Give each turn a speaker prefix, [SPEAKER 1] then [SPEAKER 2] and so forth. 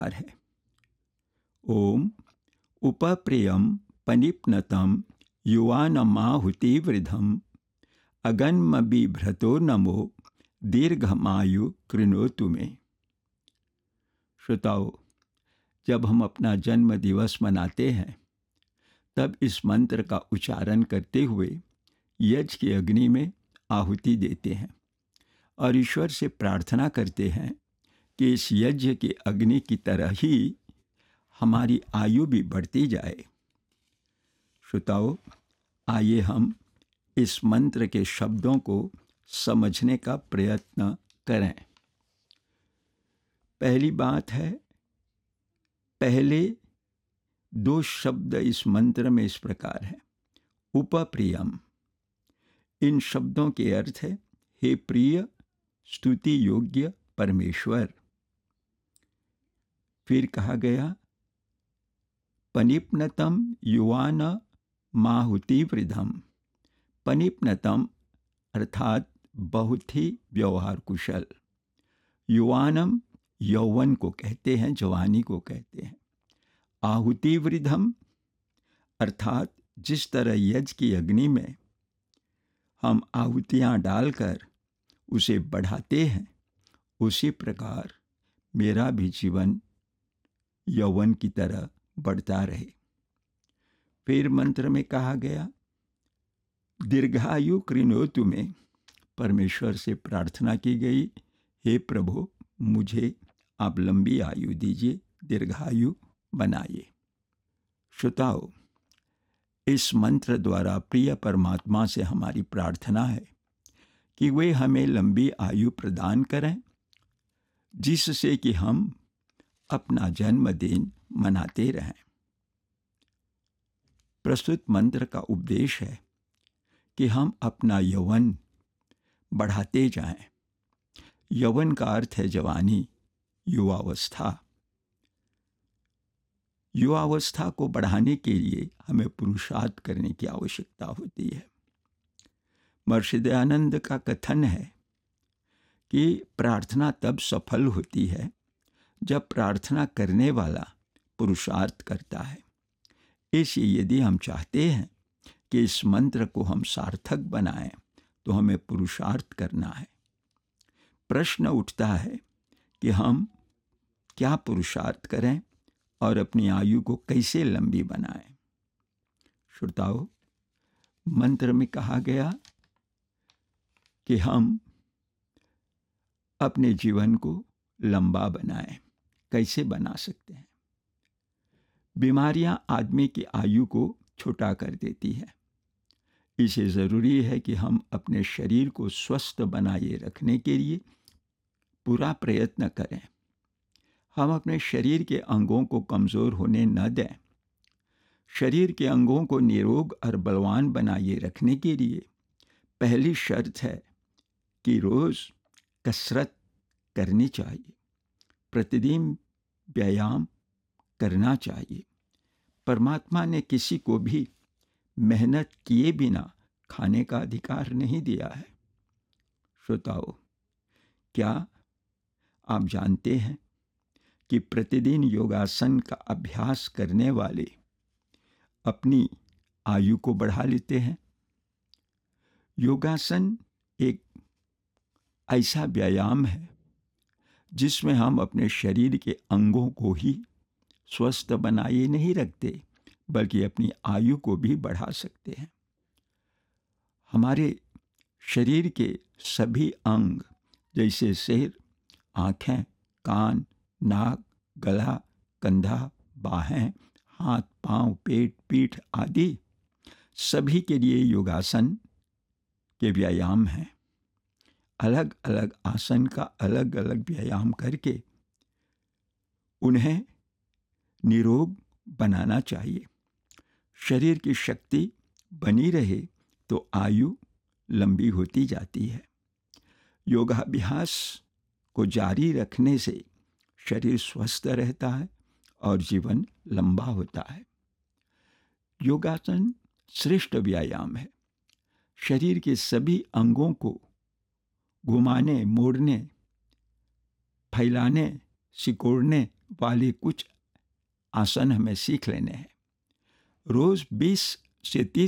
[SPEAKER 1] प्रकार है। ओम उपप्रियम पनिप्नतम युवानमाहुतिवृधम अगन्म बिभ्रतो नमो दीर्घमायु कृणोतु मे। श्रोताओ, जब हम अपना जन्म दिवस मनाते हैं तब इस मंत्र का उच्चारण करते हुए यज्ञ की अग्नि में आहुति देते हैं और ईश्वर से प्रार्थना करते हैं कि इस यज्ञ की अग्नि की तरह ही हमारी आयु भी बढ़ती जाए। श्रोताओ, आइए हम इस मंत्र के शब्दों को समझने का प्रयत्न करें। पहली बात है, पहले दो शब्द इस मंत्र में इस प्रकार है, उपप्रियम। इन शब्दों के अर्थ है हे प्रिय स्तुति योग्य परमेश्वर। फिर कहा गया पनिप्नतम युवान माहुतिवृधम। पनिप्नतम अर्थात बहुत ही व्यवहार कुशल। युवानम यौवन को कहते हैं, जवानी को कहते हैं। आहुतिवृधम अर्थात जिस तरह यज्ञ की अग्नि में हम आहुतियाँ डालकर उसे बढ़ाते हैं, उसी प्रकार मेरा भी जीवन यौवन की तरह बढ़ता रहे। फिर मंत्र में कहा गया दीर्घायु कृणोतु मे। परमेश्वर से प्रार्थना की गई, हे प्रभु मुझे आप लंबी आयु दीजिए, दीर्घायु बनाइए। श्रोताओ, इस मंत्र द्वारा प्रिय परमात्मा से हमारी प्रार्थना है कि वे हमें लंबी आयु प्रदान करें, जिससे कि हम अपना जन्मदिन मनाते रहें। प्रस्तुत मंत्र का उपदेश है कि हम अपना यौवन बढ़ाते जाएं। यौवन का अर्थ है जवानी, युवावस्था। युवावस्था को बढ़ाने के लिए हमें पुरुषार्थ करने की आवश्यकता होती है। महर्षि दयानंद का कथन है कि प्रार्थना तब सफल होती है जब प्रार्थना करने वाला पुरुषार्थ करता है। इसलिए यदि हम चाहते हैं कि इस मंत्र को हम सार्थक बनाएं तो हमें पुरुषार्थ करना है। प्रश्न उठता है कि हम क्या पुरुषार्थ करें और अपनी आयु को कैसे लंबी बनाएं। श्रोताओ, मंत्र में कहा गया कि हम अपने जीवन को लंबा बनाएं। कैसे बना सकते हैं? बीमारियां आदमी की आयु को छोटा कर देती है। इसे ज़रूरी है कि हम अपने शरीर को स्वस्थ बनाए रखने के लिए पूरा प्रयत्न करें। हम अपने शरीर के अंगों को कमज़ोर होने न दें। शरीर के अंगों को निरोग और बलवान बनाए रखने के लिए पहली शर्त है कि रोज़ कसरत करनी चाहिए, प्रतिदिन व्यायाम करना चाहिए। परमात्मा ने किसी को भी मेहनत किए बिना खाने का अधिकार नहीं दिया है। श्रोताओ, क्या आप जानते हैं कि प्रतिदिन योगासन का अभ्यास करने वाले अपनी आयु को बढ़ा लेते हैं? योगासन एक ऐसा व्यायाम है जिसमें हम अपने शरीर के अंगों को ही स्वस्थ बनाए नहीं रखते, बल्कि अपनी आयु को भी बढ़ा सकते हैं। हमारे शरीर के सभी अंग जैसे सिर, आँखें, कान, नाक, गला, कंधा, बाहें, हाथ, पांव, पेट, पीठ आदि सभी के लिए योगासन के व्यायाम हैं। अलग अलग आसन का अलग अलग व्यायाम करके उन्हें निरोग बनाना चाहिए। शरीर की शक्ति बनी रहे तो आयु लंबी होती जाती है। योगाभ्यास को जारी रखने से शरीर स्वस्थ रहता है और जीवन लंबा होता है। योगासन श्रेष्ठ व्यायाम है। शरीर के सभी अंगों को घुमाने, मोड़ने, फैलाने, सिकोड़ने वाले कुछ आसन हमें सीख लेने हैं। रोज 20 से 30